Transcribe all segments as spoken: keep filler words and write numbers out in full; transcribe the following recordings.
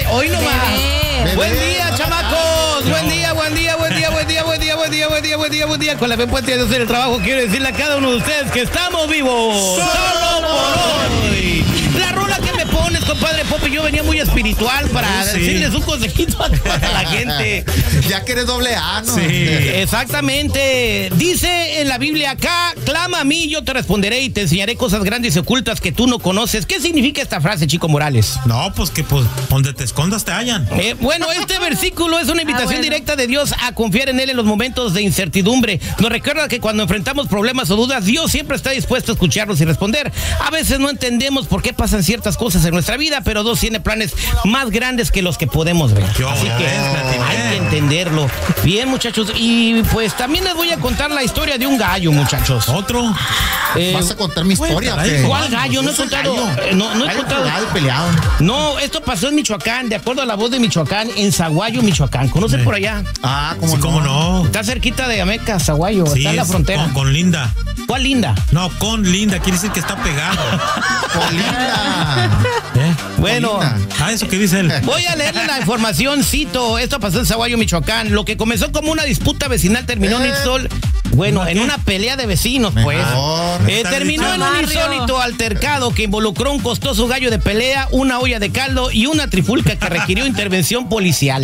Hoy no más. Buen día, chamacos. Buen día, buen día, buen día, buen día, buen día, buen día, buen día, buen día, buen día. Con la fe puesta de hacer el trabajo, quiero decirle a cada uno de ustedes que estamos vivos. Solo por hoy. La rola que me pones, compadre Pope, yo venía muy espiritual para sí. decirles un consejito a toda la gente. Ya que eres doble A, ¿no? Sí. Exactamente. Dice en la Biblia acá, clama a mí, yo te responderé y te enseñaré cosas grandes y ocultas que tú no conoces. ¿Qué significa esta frase, Chico Morales? No, pues que pues donde te escondas te hallan. Eh, bueno, este versículo es una invitación ah, bueno. directa de Dios a confiar en Él en los momentos de incertidumbre. Nos recuerda que cuando enfrentamos problemas o dudas, Dios siempre está dispuesto a escucharnos y responder. A veces no entendemos por qué pasan ciertas cosas en nuestra vida, pero Dios tiene planes más grandes que los que podemos ver. Yo, Así que eh, hay que entenderlo. Bien, muchachos, y pues también les voy a contar la historia de un gallo, muchachos. ¿Otro? Eh, ¿Vas a contar mi historia? Bueno, ¿cuál gallo? No he contado. Gallo. No, no he contado. Peleado. No, esto pasó en Michoacán, de acuerdo a la voz de Michoacán, en Zaguayo, Michoacán. ¿Conocen sí. por allá? Ah, ¿cómo, sí, no? ¿cómo no? Está cerquita de Ameca, Zaguayo, sí, está en la frontera. Con, con Linda. ¿Cuál Linda? No, con Linda, quiere decir que está pegado. Con Linda. ¿Eh? Bueno. Ah, eso que dice él. Voy a leerle la información, cito. Esto pasó en Zaguayo, Michoacán. Lo que comenzó como una disputa vecinal terminó eh. en sol. Bueno, en una pelea de vecinos, pues. Eh, terminó en un insólito altercado que involucró un costoso gallo de pelea, una olla de caldo y una trifulca que requirió intervención policial.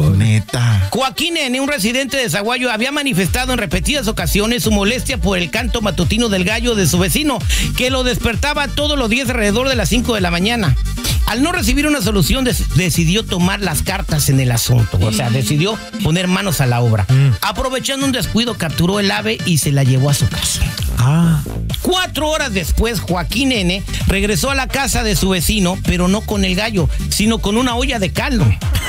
Neta. Joaquín N., un residente de Zaguayo, había manifestado en repetidas ocasiones su molestia por el canto matutino del gallo de su vecino, que lo despertaba todos los días alrededor de las cinco de la mañana. Al no recibir una solución, des- decidió tomar las cartas en el asunto. O sea, decidió poner manos a la obra. Mm. Aprovechando un descuido, capturó el ave y se la llevó a su casa. Ah. Cuatro horas después, Joaquín N. regresó a la casa de su vecino, pero no con el gallo, sino con una olla de caldo.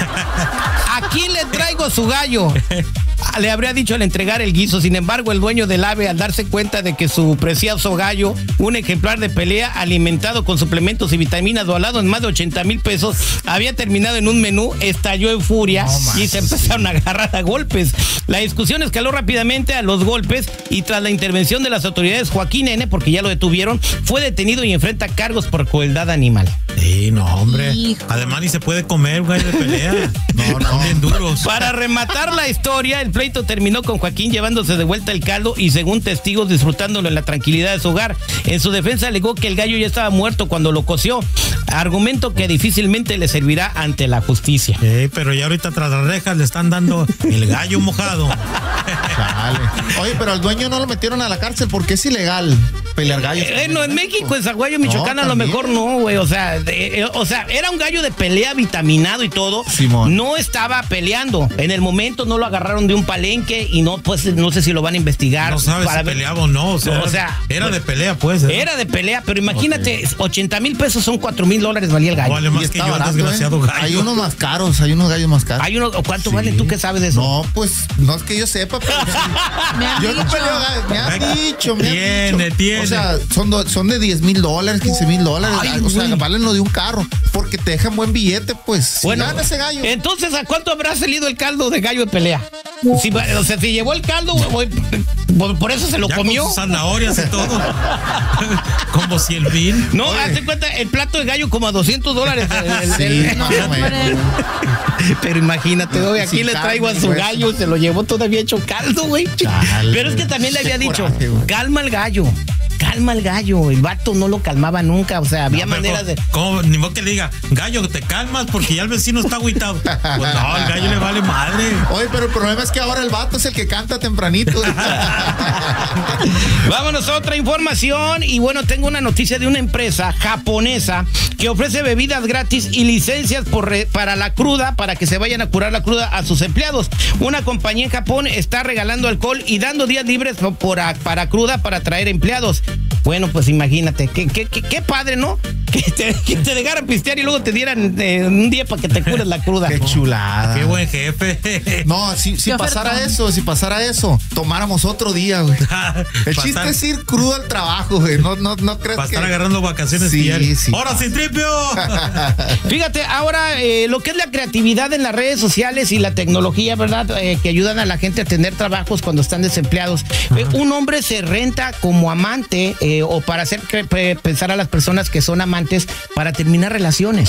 Aquí le traigo su gallo. Le habría dicho al entregar el guiso. Sin embargo, el dueño del ave, al darse cuenta de que su precioso gallo, un ejemplar de pelea alimentado con suplementos y vitaminas doalado en más de ochenta mil pesos, había terminado en un menú, estalló en furia no, y se empezaron a agarrar a golpes. La discusión escaló rápidamente a los golpes y tras la intervención de las autoridades, Joaquín N., porque ya lo detuvieron, fue detenido y enfrenta cargos por crueldad animal. Sí, no, hombre. Hijo. Además ni se puede comer un gallo de pelea. No, no. Son bien duros. Para rematar la historia, el pleito terminó con Joaquín llevándose de vuelta el caldo y, según testigos, disfrutándolo en la tranquilidad de su hogar. En su defensa alegó que el gallo ya estaba muerto cuando lo coció, argumento que difícilmente le servirá ante la justicia. Sí, pero ya ahorita tras las rejas le están dando el gallo mojado. Dale. Oye, pero al dueño no lo metieron a la cárcel porque es ilegal pelear gallos. Eh, no, en México, en Zaguayo, Michoacán, no, a lo mejor no, güey. O sea, de, eh, o sea, era un gallo de pelea vitaminado y todo. Simón. No estaba peleando. En el momento no lo agarraron de un palenque y no, pues, no sé si lo van a investigar. No sabes si ver... peleaba o no. O sea, o sea era pues, de pelea, pues. ¿eh? Era de pelea, pero imagínate, okay. ochenta mil pesos son cuatro mil dólares valía el gallo. No vale más que yo, barato, desgraciado ¿eh? gallo. Hay unos más caros, hay unos gallos más caros. Hay uno, ¿cuánto sí. valen? ¿Tú qué sabes de eso? No, pues, no es que yo sepa, pero me han yo dicho. no peleo gallos. Me han dicho, me tiene, han dicho. Tiene. O sea, son, do, son de diez mil dólares, quince mil dólares. Ay, o sea, valen lo de un carro. Porque te dejan buen billete, pues. Bueno, si gana ese gallo. Entonces, ¿a cuánto habrá salido el caldo de gallo de pelea? Si, o sea, si llevó el caldo, por, por eso se lo ya comió. Con zanahorias y todo. Como cien mil. No, hazte cuenta, el plato de gallo como a doscientos dólares. El, sí, el, no, no, pero imagínate, güey, aquí sí, le traigo a su wey. gallo, se lo llevó todavía hecho caldo, güey. Pero es que también le había dicho, coraje, calma el gallo. Calma el gallo, el vato no lo calmaba nunca, o sea, había no, maneras de... ¿Cómo? Ni modo que le diga, gallo, te calmas porque ya el vecino está agüitado. Pues no, el gallo le vale madre. Oye, pero el problema es que ahora el vato es el que canta tempranito. Vámonos a otra información y bueno, tengo una noticia de una empresa japonesa que ofrece bebidas gratis y licencias por re, para la cruda, para que se vayan a curar la cruda a sus empleados. Una compañía en Japón está regalando alcohol y dando días libres por, por, para cruda para atraer empleados. Bueno, pues imagínate, qué, qué, qué, qué padre, ¿no? Que te, que te dejaran pistear y luego te dieran eh, un día para que te cures la cruda. Qué chulada. Qué buen jefe. No, si, si pasara eso, si pasara eso, tomáramos otro día, güey. El chiste estar... es ir crudo al trabajo, güey. No, no, no crees para que... estar agarrando vacaciones sí, diarias. Sí, ¡Ahora sí, Tripio! Fíjate, ahora eh, lo que es la creatividad en las redes sociales y la tecnología, ¿verdad? Eh, que ayudan a la gente a tener trabajos cuando están desempleados. Eh, un hombre se renta como amante eh, o para hacer cre- pensar a las personas que son amantes para terminar relaciones.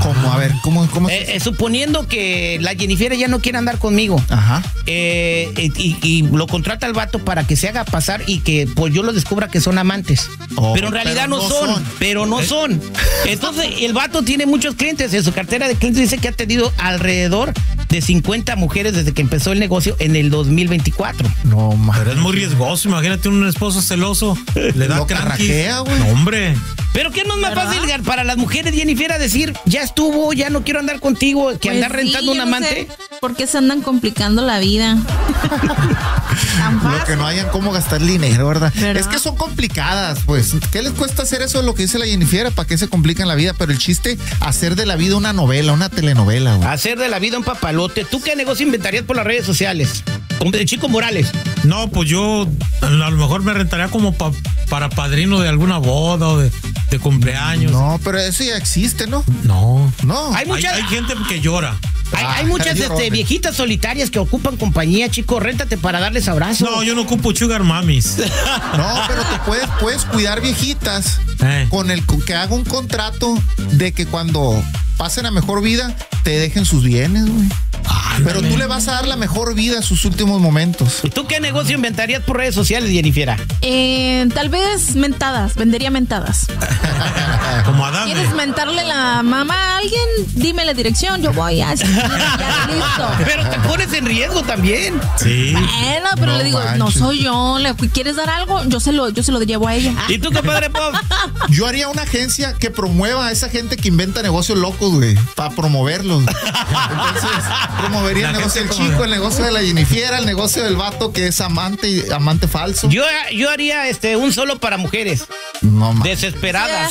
¿Cómo? A ver, ¿cómo? cómo Eh, eh, suponiendo que la Jennifer ya no quiere andar conmigo. Ajá. Eh, y, y lo contrata al vato para que se haga pasar y que pues yo lo descubra que son amantes. Oh, pero en realidad pero no, no son, son. pero no son. Entonces el vato tiene muchos clientes. En su cartera de clientes dice que ha tenido alrededor de cincuenta mujeres desde que empezó el negocio en el dos mil veinticuatro. No, man. Pero es muy riesgoso. Imagínate un esposo celoso. Le da Lo cranquis. carraquea, güey. No, hombre. Pero ¿qué no es más ¿verdad? fácil para las mujeres, Jennifer, a decir, ya estuvo, ya no quiero andar contigo, que Pues andar sí, rentando un yo no amante? sé ¿Por qué se andan complicando la vida? Tan fácil. Lo que no hayan cómo gastar dinero, ¿verdad? ¿Verdad? Es que son complicadas, pues. ¿Qué les cuesta hacer eso? Lo que dice la Jennifer, ¿para qué se complican la vida? Pero el chiste, hacer de la vida una novela, una telenovela, güey. Hacer de la vida un papalote. ¿Tú qué negocio inventarías por las redes sociales? Como de Chico Morales. No, pues yo a lo mejor me rentaría como pa- para padrino de alguna boda o de, de cumpleaños. No, pero eso ya existe, ¿no? No. No. Hay Hay, muchas, hay gente que llora. hay, Ah, hay muchas yo este, Robert. viejitas solitarias que ocupan compañía, chico. Réntate para darles abrazo. No, yo no ocupo sugar mamis. No, pero te puedes, puedes cuidar viejitas Eh. con el que haga un contrato de que cuando pasen a mejor vida te dejen sus bienes, güey. Pero tú le vas a dar la mejor vida a sus últimos momentos. ¿Tú qué negocio inventarías por redes sociales, Jennifer? Eh, tal vez mentadas, vendería mentadas. Como Adán. ¿Quieres mentarle la mamá a alguien? Dime la dirección, yo voy a... Ya, listo. Pero te pones en riesgo también. Sí. Bueno, pero No le digo, no manches. soy yo. Le, ¿quieres dar algo? Yo se lo, yo se lo llevo a ella. ¿Y tú, compadre Pop? Yo haría una agencia que promueva a esa gente que inventa negocios locos, güey, para promoverlos. Entonces, promovería La el negocio del gente como- chico, el negocio de la Jennifer, el negocio del vato que es amante y amante falso. Yo, yo haría este un solo para mujeres. No mames. Desesperadas.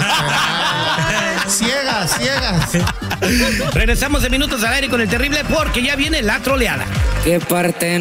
Ciegas, ciegas. Regresamos en minutos al aire con el terrible porque ya viene la troleada. ¿Qué parte